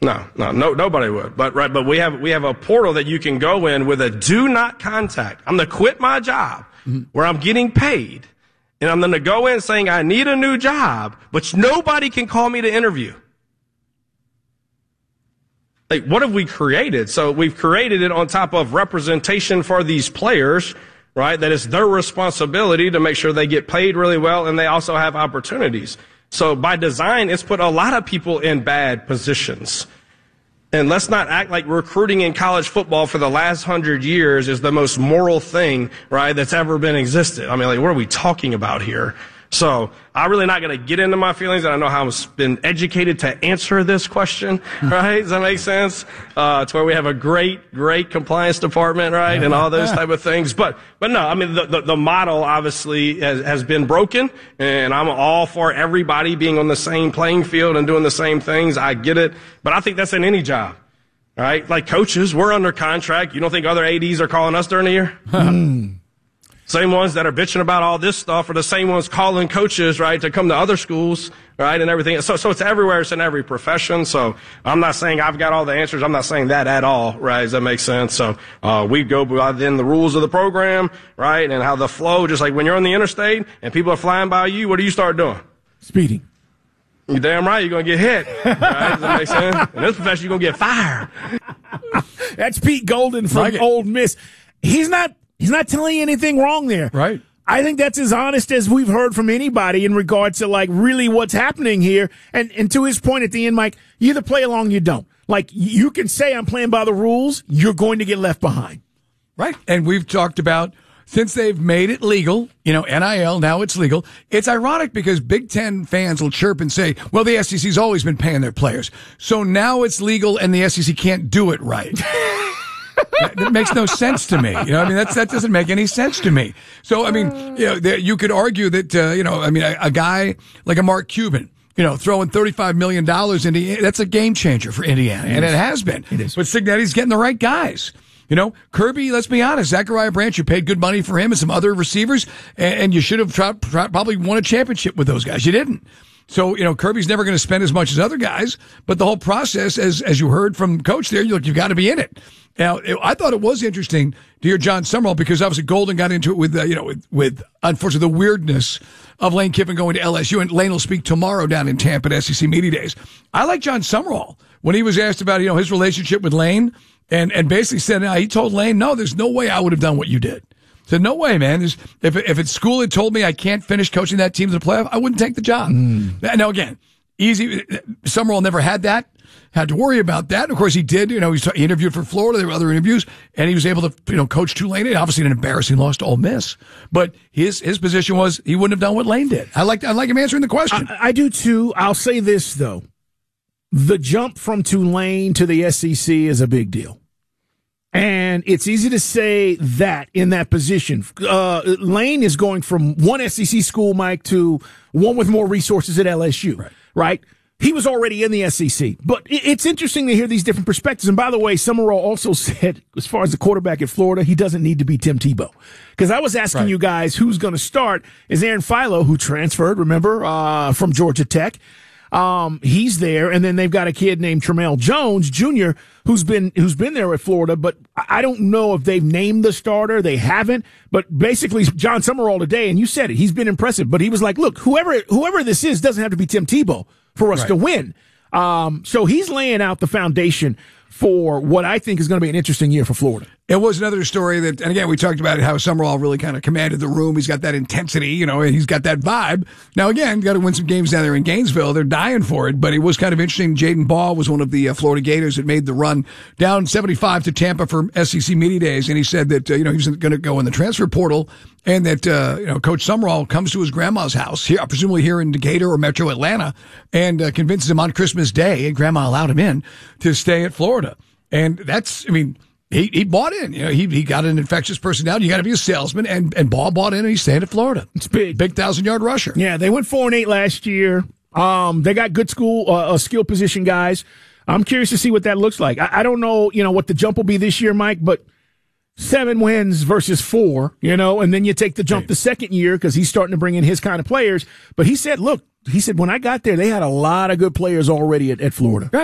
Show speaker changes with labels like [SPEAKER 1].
[SPEAKER 1] No, nobody would. But we have a portal that you can go in with a do not contact. I'm going to quit my job where I'm getting paid, and I'm going to go in saying I need a new job, but nobody can call me to interview. Like, what have we created? So we've created it on top of representation for these players, right? That it's their responsibility to make sure they get paid really well and they also have opportunities. So by design, it's put a lot of people in bad positions. And let's not act like recruiting in college football for the last 100 years is the most moral thing, right, that's ever been existed. I mean, like, what are we talking about here? So I'm really not going to get into my feelings, and I know how I've been educated to answer this question, right? Does that make sense? To where we have a great compliance department, right, and all those type of things. But no, I mean, the model obviously has been broken, and I'm all for everybody being on the same playing field and doing the same things. I get it, but I think that's in any job, right? Like coaches, we're under contract. You don't think other ADs are calling us during the year? Same ones that are bitching about all this stuff are the same ones calling coaches, right, to come to other schools, right, and everything. So it's everywhere. It's in every profession. So I'm not saying I've got all the answers. I'm not saying that at all, right? Does that make sense? So we go within the rules of the program, right, and how the flow, just like when you're on the interstate and people are flying by you, what do you start doing?
[SPEAKER 2] Speeding.
[SPEAKER 1] You're damn right. You're going to get hit, right? Does that make sense? In this profession, you're going to get fired.
[SPEAKER 2] That's Pete Golden from Ole Miss. He's not telling you anything wrong there.
[SPEAKER 3] Right.
[SPEAKER 2] I think that's as honest as we've heard from anybody in regards to, like, really what's happening here. And to his point at the end, Mike, you either play along or you don't. Like, you can say I'm playing by the rules. You're going to get left behind.
[SPEAKER 3] Right. And we've talked about, since they've made it legal, NIL, now it's legal. It's ironic because Big Ten fans will chirp and say, well, the SEC's always been paying their players. So now it's legal and the SEC can't do it right. That makes no sense to me. That doesn't make any sense to me. So, you could argue that, a guy like a Mark Cuban, throwing $35 million into, that's a game changer for Indiana. And it has been. It is. But Cignetti's getting the right guys. Kirby, let's be honest, Zachariah Branch, you paid good money for him and some other receivers, and you should have probably won a championship with those guys. You didn't. So, Kirby's never going to spend as much as other guys, but the whole process, as you heard from Coach there, you've got to be in it. Now, I thought it was interesting to hear John Summerall because obviously Golden got into it with unfortunately the weirdness of Lane Kiffin going to LSU, and Lane will speak tomorrow down in Tampa at SEC Media Days. I like John Summerall when he was asked about, his relationship with Lane and basically said, he told Lane, no, there's no way I would have done what you did. Said, no way, man. If at school had told me I can't finish coaching that team to the playoff, I wouldn't take the job. Now, again, easy. Summerall never had to worry about that. Of course, he did. He interviewed for Florida. There were other interviews, and he was able to, coach Tulane. Obviously, an embarrassing loss to Ole Miss, but his position was he wouldn't have done what Lane did. I like him answering the question.
[SPEAKER 2] I do too. I'll say this though: the jump from Tulane to the SEC is a big deal. And it's easy to say that in that position. Lane is going from one SEC school, Mike, to one with more resources at LSU, right? He was already in the SEC. But it's interesting to hear these different perspectives. And by the way, Summerall also said, as far as the quarterback at Florida, he doesn't need to be Tim Tebow. Because I was asking you guys who's going to start. Is Aaron Philo, who transferred, remember, from Georgia Tech. He's there, and then they've got a kid named Tramel Jones Jr. who's been there at Florida, but I don't know if they've named the starter. They haven't. But basically, John Summerall today, and you said it, he's been impressive. But he was like, look, whoever this is doesn't have to be Tim Tebow for us to win. So he's laying out the foundation for what I think is going to be an interesting year for Florida.
[SPEAKER 3] It was another story that, and again, we talked about how Summerall really kind of commanded the room. He's got that intensity, and he's got that vibe. Now, again, got to win some games down there in Gainesville. They're dying for it, but it was kind of interesting. Jaden Ball was one of the Florida Gators that made the run down 75 to Tampa for SEC Media Days, and he said that, he was going to go in the transfer portal, and that, Coach Summerall comes to his grandma's house, here, presumably here in Decatur or Metro Atlanta, and convinces him on Christmas Day, and Grandma allowed him in, to stay at Florida. And that's, he bought in. He got an infectious personality. You got to be a salesman, and Ball bought in, and he stayed at Florida.
[SPEAKER 2] It's big
[SPEAKER 3] 1,000-yard rusher.
[SPEAKER 2] Yeah, they went 4-8 last year. They got good skill position guys. I'm curious to see what that looks like. I don't know, what the jump will be this year, Mike, but 7 wins versus 4, and then you take the jump the second year because he's starting to bring in his kind of players. But he said, when I got there, they had a lot of good players already at Florida.
[SPEAKER 3] Right.